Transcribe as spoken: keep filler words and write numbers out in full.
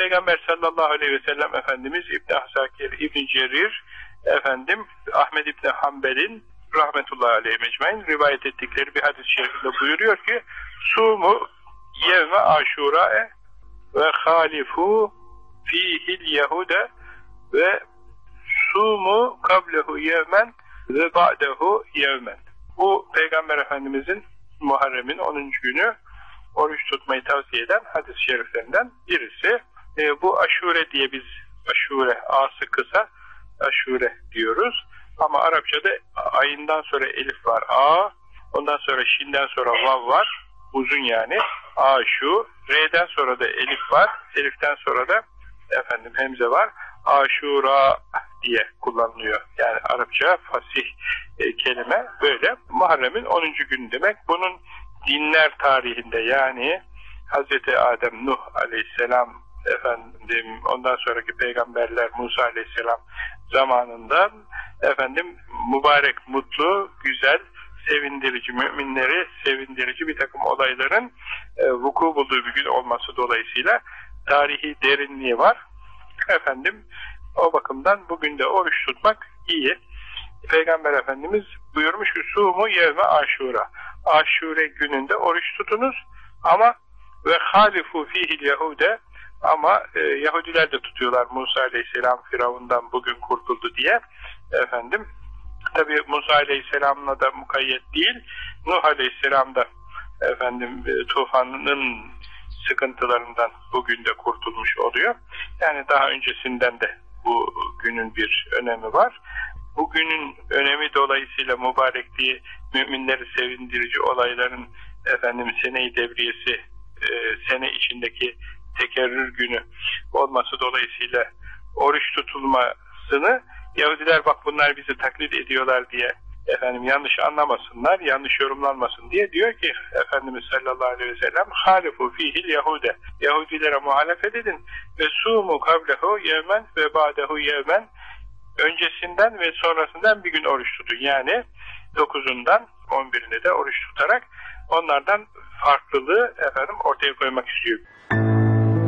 Peygamber sallallahu aleyhi ve sellem Efendimiz İbn Asakir, İbn Cerir, efendim Ahmed İbn Hanbel'in rahmetullahi aleyhi mecmain rivayet ettikleri bir hadis-i şerifinde buyuruyor ki sumu yevme aşura'e ve halifu fihil yehude ve sumu kablehu yevmen ve ba'dehu yevmen. Bu Peygamber Efendimizin Muharrem'in onuncu günü oruç tutmayı tavsiye eden hadis-i şeriflerinden birisi. E, bu aşure diye biz aşure, a'sı kısa aşure diyoruz. Ama Arapçada ayından sonra elif var a, ondan sonra şinden sonra vav var, uzun yani aşu, re'den sonra da elif var, eliften sonra da efendim hemze var, aşura diye kullanılıyor. Yani Arapça fasih e, kelime böyle. Muharrem'in onuncu günü demek. Bunun dinler tarihinde yani Hazreti Adem, Nuh aleyhisselam, efendim ondan sonraki peygamberler Musa aleyhisselam zamanından efendim mübarek, mutlu, güzel, sevindirici, müminleri sevindirici bir takım olayların e, vuku bulduğu bir gün olması dolayısıyla tarihi derinliği var. Efendim o bakımdan bugün de oruç tutmak iyi. Peygamber Efendimiz buyurmuş ki sumu yevme aşura. Aşure gününde oruç tutunuz ama ve halifu fihil yehude ama e, Yahudiler de tutuyorlar Musa Aleyhisselam Firavundan bugün kurtuldu diye. Efendim tabi Musa Aleyhisselam'la da mukayyet değil. Nuh Aleyhisselam da efendim e, tufanının sıkıntılarından bugün de kurtulmuş oluyor. Yani daha öncesinden de bu günün bir önemi var. Bugünün önemi dolayısıyla mübarekliği, müminleri sevindirici olayların efendim sene-i devriyesi, e, sene içindeki tekerrür günü olması dolayısıyla oruç tutulmasını Yahudiler bak bunlar bizi taklit ediyorlar diye efendim yanlış anlamasınlar, yanlış yorumlanmasın diye diyor ki Efendimiz sallallahu aleyhi ve sellem halifu fihil Yahude. Yahudilere muhalefet edin ve sumu kablehu yevmen ve ba'dehu yevmen, öncesinden ve sonrasından bir gün oruç tutun. Yani dokuzundan on birinde de oruç tutarak onlardan farklılığı efendim ortaya koymak istiyor.